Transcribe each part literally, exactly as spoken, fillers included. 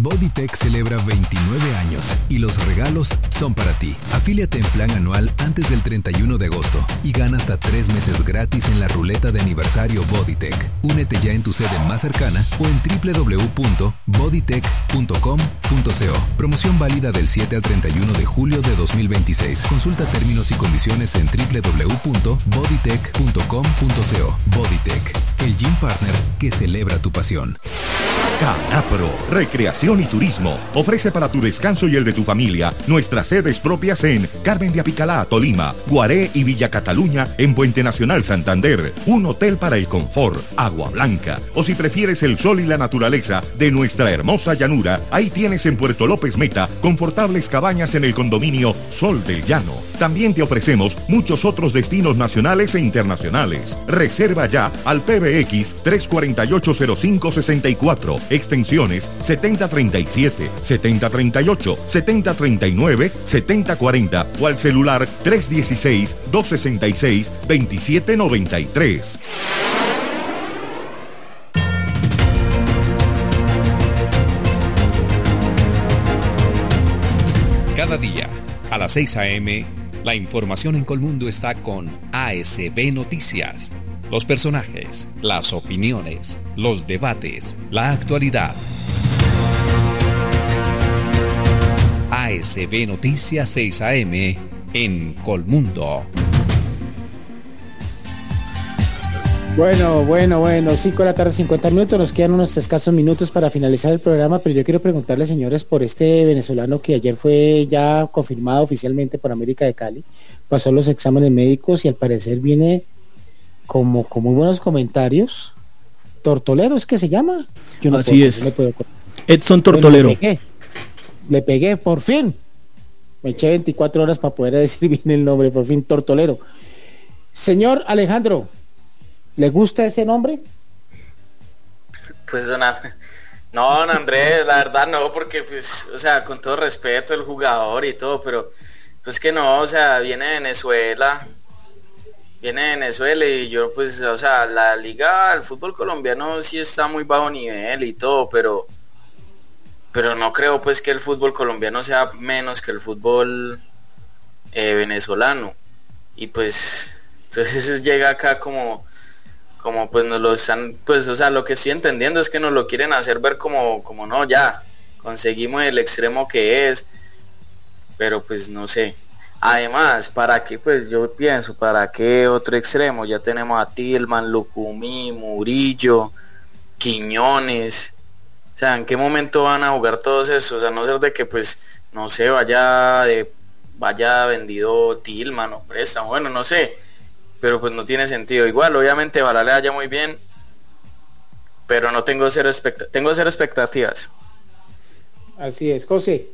Bodytech celebra veintinueve años y los regalos son para ti. Afíliate en plan anual antes del treinta y uno de agosto y gana hasta tres meses gratis en la ruleta de aniversario Bodytech. Únete ya en tu sede más cercana o en doble u doble u doble u punto bodytech punto com punto co. Promoción válida del siete al treinta y uno de julio de dos mil veintiséis. Consulta términos y condiciones en doble u doble u doble u punto bodytech punto com punto co. Bodytech, el gym partner que celebra tu pasión. Canapro, recreación y turismo, ofrece para tu descanso y el de tu familia nuestras sedes propias en Carmen de Apicalá, Tolima, Guaré y Villa Cataluña en Puente Nacional, Santander, un hotel para el confort, agua blanca, o si prefieres el sol y la naturaleza de nuestra hermosa llanura, ahí tienes en Puerto López Meta confortables cabañas en el condominio Sol del Llano. También te ofrecemos muchos otros destinos nacionales e internacionales. Reserva ya al P B X tres cuatro ocho cero cinco seis cuatro, extensiones setenta treinta y siete, setenta treinta y ocho, setenta treinta y nueve, setenta cuarenta o al celular tres uno seis, dos seis seis, dos siete nueve tres. Cada día, a las seis a eme, la información en Colmundo está con A S B Noticias. Los personajes, las opiniones, los debates, la actualidad. A S B Noticias seis a eme en Colmundo. Bueno, bueno, bueno, cinco de la tarde, cincuenta minutos, nos quedan unos escasos minutos para finalizar el programa, pero yo quiero preguntarle, señores, por este venezolano que ayer fue ya confirmado oficialmente por América de Cali, pasó los exámenes médicos y al parecer viene como con muy buenos comentarios. Tortolero es que se llama. Yo no Así puedo, es. No puedo... Edson Tortolero. Bueno, le pegué, le pegué, por fin. Me eché veinticuatro horas para poder decir bien el nombre, por fin, Tortolero. Señor Alejandro, ¿le gusta ese nombre? Pues don, no, don Andrés, la verdad no, porque pues, o sea, con todo respeto el jugador y todo, pero pues que no, o sea, viene de Venezuela, viene de Venezuela y yo pues, o sea, la liga, el fútbol colombiano sí está muy bajo nivel y todo, pero pero no creo pues que el fútbol colombiano sea menos que el fútbol eh, venezolano, y pues entonces llega acá como como pues nos lo están, pues o sea, lo que estoy entendiendo es que nos lo quieren hacer ver como, como no, ya, conseguimos el extremo que es, pero pues no sé. Además, ¿para qué? Pues yo pienso, ¿para qué otro extremo? Ya tenemos a Tillman, Lucumí, Murillo, Quiñones, o sea, ¿en qué momento van a jugar todos esos? O sea, no ser de que pues, no sé, vaya de, vaya vendido Tillman o préstamo, bueno, no sé, pero pues no tiene sentido. Igual, obviamente, ojalá le vaya muy bien, pero no tengo cero expectativas. Tengo cero expectativas. Así es, José.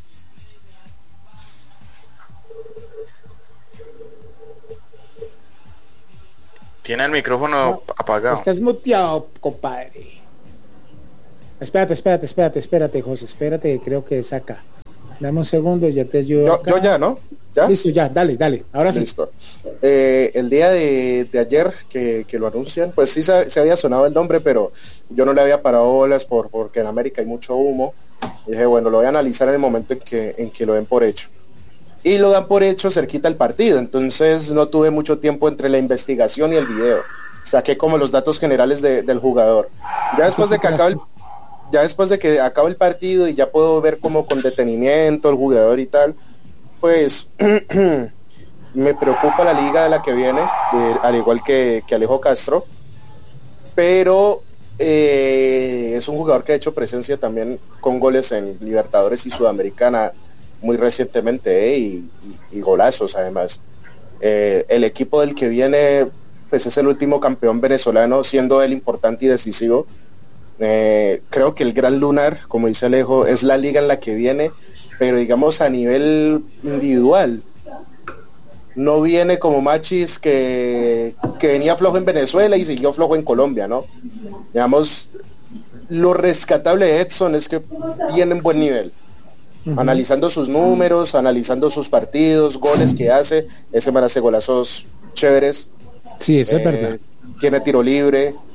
Tiene el micrófono no, apagado. Estás muteado, compadre. Espérate, espérate, espérate, espérate, José, espérate, creo que es acá. Dame un segundo, ya te ayudo. Yo, yo ya, ¿no? ¿Ya? Listo, ya, dale, dale, ahora sí. Listo. Eh, el día de, de ayer que, que lo anuncian, pues sí se, se había sonado el nombre, pero yo no le había parado bolas por, porque en América hay mucho humo. Y dije, bueno, lo voy a analizar en el momento en que, en que lo den por hecho. Y lo dan por hecho cerquita al partido, entonces no tuve mucho tiempo entre la investigación y el video. Saqué como los datos generales de, del jugador. Ya después de que acabe el, ya después de que acabe el partido y ya puedo ver como con detenimiento el jugador y tal, pues me preocupa la liga de la que viene, eh, al igual que, que Alejo Castro, pero eh, es un jugador que ha hecho presencia también con goles en Libertadores y Sudamericana muy recientemente, eh, y, y, y golazos además. Eh, el equipo del que viene pues es el último campeón venezolano, siendo él importante y decisivo. Eh, creo que el Gran Lunar, como dice Alejo, es la liga en la que viene, pero digamos a nivel individual no viene como Machis, que, que venía flojo en Venezuela y siguió flojo en Colombia, ¿no? Digamos, lo rescatable de Edson es que viene en buen nivel. Uh-huh. Analizando sus números, analizando sus partidos, goles que hace, ese man hace golazos chéveres. Sí, eso eh, es verdad. Tiene tiro libre,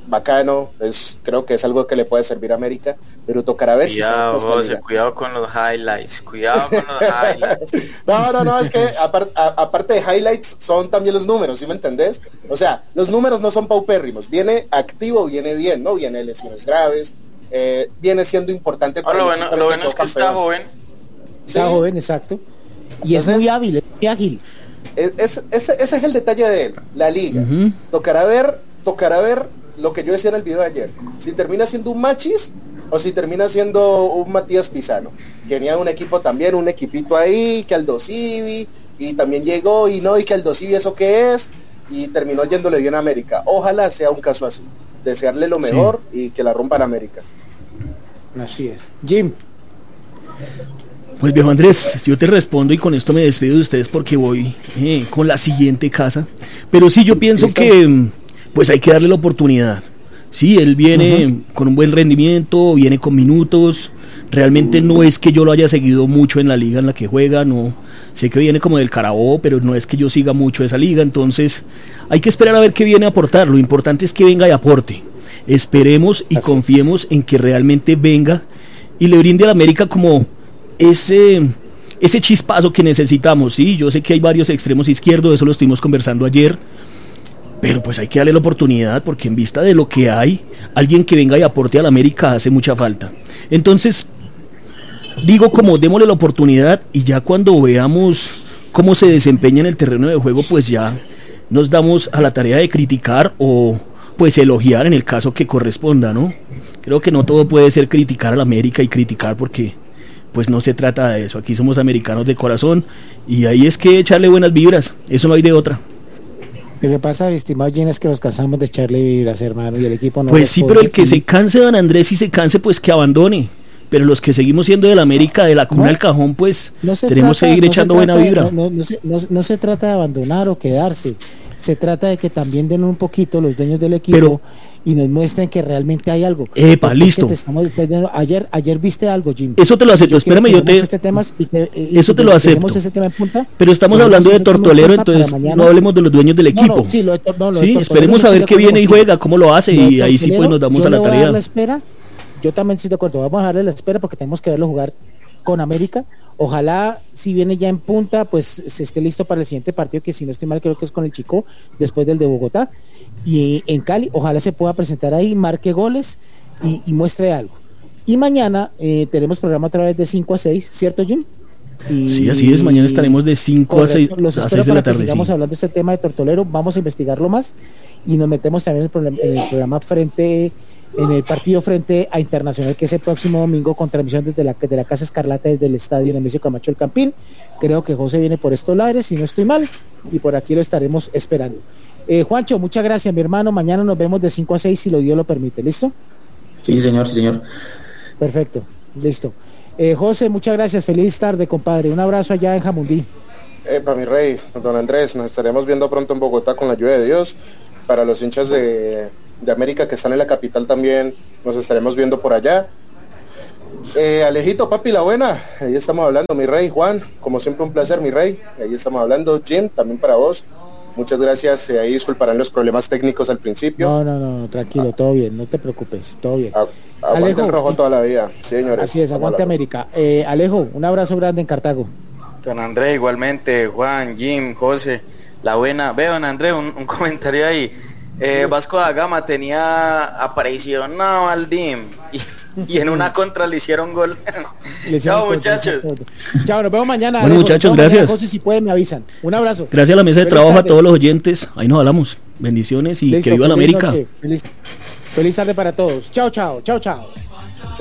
bacano, es, creo que es algo que le puede servir a América, pero tocará ver cuidado, si José, cuidado con los highlights, cuidado con los highlights. No, no, no, es que apart, a, aparte de highlights son también los números, ¿sí me entendés? O sea, los números no son paupérrimos, viene activo, viene bien, no viene lesiones graves, eh, viene siendo importante. Oh, lo bueno, lo bueno es que está joven. Está ¿Sí? joven, exacto. Y Entonces, es muy hábil, es muy ágil. Es, es, ese, ese es el detalle de él, la liga. Uh-huh. Tocará ver, tocará ver lo que yo decía en el video de ayer. Si termina siendo un Machis o si termina siendo un Matías Pisano. Venía de un equipo también, un equipito ahí, que Aldo Civi, y también llegó y no, y que Aldo Civi eso que es, y terminó yéndole bien a América. Ojalá sea un caso así. Desearle lo mejor sí. y que la rompa en América. Así es. Jim. Pues viejo Andrés, yo te respondo y con esto me despido de ustedes porque voy eh, con la siguiente casa. Pero sí, yo pienso ¿Listo? que pues hay que darle la oportunidad. Sí, él viene uh-huh. con un buen rendimiento, viene con minutos. Realmente uh-huh. no es que yo lo haya seguido mucho en la liga en la que juega, no. Sé que viene como del Carabobo, pero no es que yo siga mucho esa liga. Entonces hay que esperar a ver qué viene a aportar. Lo importante es que venga y aporte. Esperemos y Así confiemos es. en que realmente venga y le brinde a la América como ese, ese chispazo que necesitamos. Sí, yo sé que hay varios extremos izquierdos, eso lo estuvimos conversando ayer, pero pues hay que darle la oportunidad porque en vista de lo que hay, alguien que venga y aporte a la América hace mucha falta. Entonces digo, como démosle la oportunidad y ya cuando veamos cómo se desempeña en el terreno de juego, pues ya nos damos a la tarea de criticar o pues elogiar en el caso que corresponda, ¿no? Creo que no todo puede ser criticar a la América y criticar porque pues no se trata de eso. Aquí somos americanos de corazón y ahí es que echarle buenas vibras, eso no hay de otra. Lo que pasa, estimado Gin, es que nos cansamos de echarle vibras, hermano, y el equipo no. Pues sí, pero el que se canse, don Andrés, y se canse, pues que abandone. Pero los que seguimos siendo de la América, de la cuna no, al cajón, pues no tenemos que seguir no echando buena vibra. De, no, no, no, se, no, no se trata de abandonar o quedarse. Se trata de que también den un poquito los dueños del equipo pero, y nos muestren que realmente hay algo. Epa, listo. Es que te estamos, te, ayer, ayer viste algo, Jim. Eso te lo acepto, yo espérame, yo te... Este tema y te y eso te lo acepto. Ese tema en punta, pero estamos hablando de Tortolero, entonces no hablemos de los dueños del equipo. No, no, sí, lo de, no, lo sí de esperemos a ver qué viene y juega, cómo lo hace, y ahí sí pues nos damos a la tarea. A la espera. Yo también estoy de acuerdo, vamos a darle la espera porque tenemos que verlo jugar con América. Ojalá si viene ya en punta, pues se esté listo para el siguiente partido, que si no estoy mal creo que es con el Chico, después del de Bogotá, y en Cali, ojalá se pueda presentar ahí, marque goles y, y muestre algo. Y mañana eh, tenemos programa otra vez de cinco a seis, ¿cierto, Jim? Y, sí, así es, mañana estaremos de cinco a seis, los a seis de la tarde. Sigamos sí. hablando de este tema de Tortolero, vamos a investigarlo más y nos metemos también en el, programa, en el programa frente... en el partido frente a Internacional, que es el próximo domingo, con transmisión desde la, desde la Casa Escarlata, desde el estadio Nemesio Camacho del Campín. Creo que José viene por estos lares, si no estoy mal, y por aquí lo estaremos esperando. Eh, Juancho, muchas gracias, mi hermano. Mañana nos vemos de cinco a seis, si lo Dios lo permite. ¿Listo? Sí, señor, sí, señor. Perfecto, listo. Eh, José, muchas gracias. Feliz tarde, compadre. Un abrazo allá en Jamundí. Eh, para mi rey, don Andrés, nos estaremos viendo pronto en Bogotá con la ayuda de Dios. Para los hinchas de... de América que están en la capital también nos estaremos viendo por allá. eh, Alejito, papi, la buena, ahí estamos hablando, mi rey. Juan, como siempre un placer, mi rey, ahí estamos hablando. Jim, también para vos, muchas gracias. eh, ahí disculparán los problemas técnicos al principio. No, no, no, tranquilo, ah. todo bien, no te preocupes, todo bien. A, aguante Alejo, el rojo toda la vida, sí, señores. Así es, aguante América. eh, Alejo, un abrazo grande en Cartago. Don Andrés, igualmente. Juan, Jim, José, la buena. Ve, don Andrés, un, un comentario ahí. Eh, Vasco da Gama tenía aparición no al D I M y, y en una contra le hicieron gol. Le Chao, contra, muchachos. Chao, nos vemos mañana. Bueno, muchachos, gracias. Mañana, si pueden me avisan. Un abrazo. Gracias a la mesa de feliz trabajo tarde. A todos los oyentes. Ahí nos hablamos. Bendiciones y Listo, que viva la América. Feliz, feliz tarde para todos. Chao, chao, chao, chao.